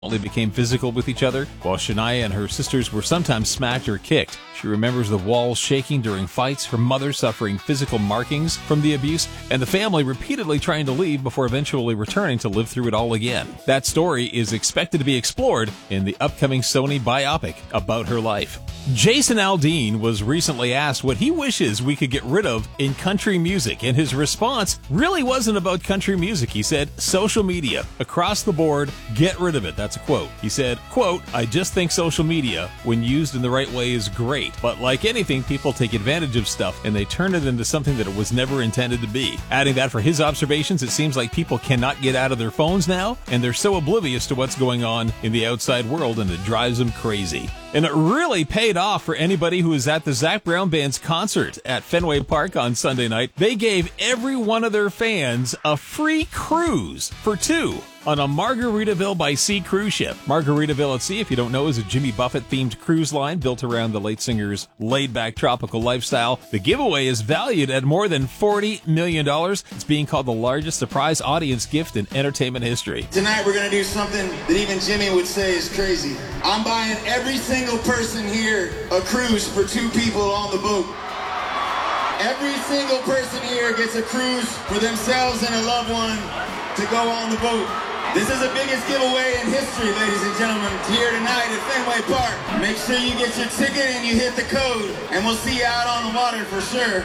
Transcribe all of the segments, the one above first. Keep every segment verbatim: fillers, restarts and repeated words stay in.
They became physical with each other, while Shania and her sisters were sometimes smacked or kicked. She remembers the walls shaking during fights, her mother suffering physical markings from the abuse, and the family repeatedly trying to leave before eventually returning to live through it all again. That story is expected to be explored in the upcoming Sony biopic about her life. Jason Aldean was recently asked what he wishes we could get rid of in country music, and his response really wasn't about country music. He said, social media. Across the board, get rid of it. That's a quote. He said, quote, I just think social media, when used in the right way, is great. But like anything, people take advantage of stuff and they turn it into something that it was never intended to be. Adding that for his observations, it seems like people cannot get out of their phones now, and they're so oblivious to what's going on in the outside world, and it drives them crazy. And it really paid off for anybody who was at the Zac Brown Band's concert at Fenway Park on Sunday night. They gave every one of their fans a free cruise for two on a Margaritaville by Sea cruise ship. Margaritaville at Sea, if you don't know, is a Jimmy Buffett-themed cruise line built around the late singer's laid-back tropical lifestyle. The giveaway is valued at more than forty million dollars. It's being called the largest surprise audience gift in entertainment history. Tonight we're going to do something that even Jimmy would say is crazy. I'm buying every single person here a cruise for two people on the boat. Every single person here gets a cruise for themselves and a loved one to go on the boat. This is the biggest giveaway in history, ladies and gentlemen, here tonight at Fenway Park. Make sure you get your ticket and you hit the code, and we'll see you out on the water for sure.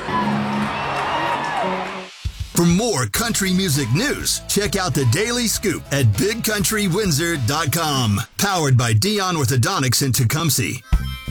For more country music news, check out the Daily Scoop at big country windsor dot com. Powered by Dion Orthodontics in Tecumseh.